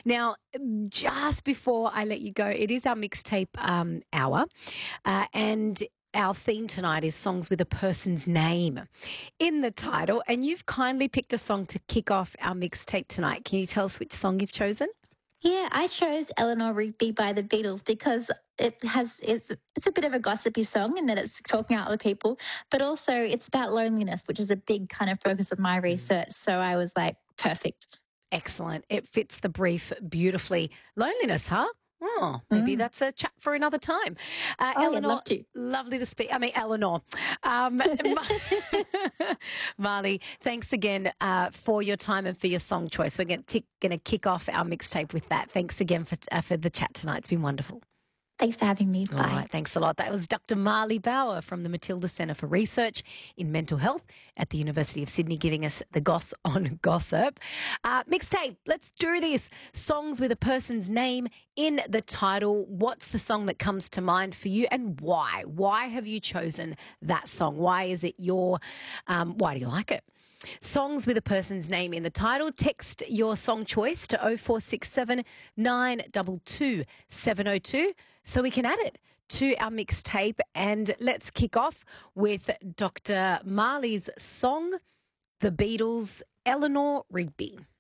Now, just before I let you go, it is our mixtape hour, and our theme tonight is songs with a person's name in the title. And you've kindly picked a song to kick off our mixtape tonight. Can you tell us which song you've chosen? Yeah, I chose Eleanor Rigby by the Beatles because it's a bit of a gossipy song in that it's talking out other people, but also it's about loneliness, which is a big kind of focus of my research. So I was like, perfect. Excellent. It fits the brief beautifully. Loneliness, huh? Oh, maybe Mm. that's a chat for another time. Oh, yeah, Eleanor, love to. lovely to speak. I mean, Eleanor. Marley, thanks again for your time and for your song choice. We're going to kick off our mixtape with that. Thanks again for the chat tonight. It's been wonderful. Thanks for having me. All Bye. right, thanks a lot. That was Dr. Marley Bauer from the Matilda Centre for Research in Mental Health at the University of Sydney, giving us the goss on gossip. Mixtape, let's do this. Songs with a person's name in the title. What's the song that comes to mind for you and why? Why have you chosen that song? Why is it why do you like it? Songs with a person's name in the title. Text your song choice to 0467 922 702 so we can add it to our mixtape. And let's kick off with Dr. Marley's song, The Beatles, Eleanor Rigby.